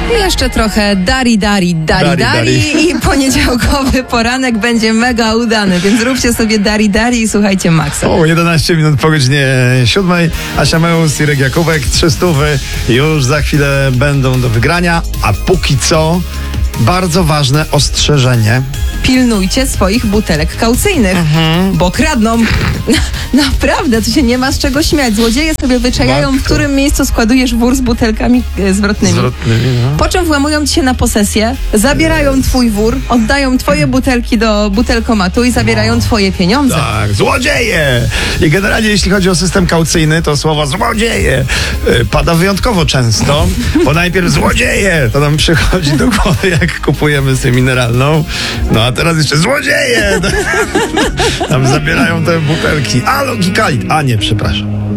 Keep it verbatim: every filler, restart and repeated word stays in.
I jeszcze trochę dari, dari, dari, Dari, dari, dari. i poniedziałkowy poranek będzie mega udany, więc róbcie sobie dari, dari i słuchajcie Maxa. O, jedenaście minut po godzinie siódmej. Asia Meus, Irek Jakubek, trzy stówy już za chwilę będą do wygrania, a póki co bardzo ważne ostrzeżenie. Pilnujcie swoich butelek kaucyjnych, Mhm. bo kradną. Naprawdę, tu się nie ma z czego śmiać. Złodzieje sobie wyczajają, w Matko. którym miejscu składujesz wór z butelkami e, zwrotnymi. Zwrotnymi, no. Po czym włamują ci się na posesję, zabierają twój wór, oddają twoje butelki do butelkomatu i zabierają twoje pieniądze. Tak, złodzieje! I generalnie jeśli chodzi o system kaucyjny, to słowo złodzieje y, pada wyjątkowo często, bo najpierw złodzieje, to nam przychodzi do głowy, jak kupujemy sobie mineralną, no a teraz jeszcze złodzieje! Nam zabierają te butelki. A, logikalit. A nie, przepraszam.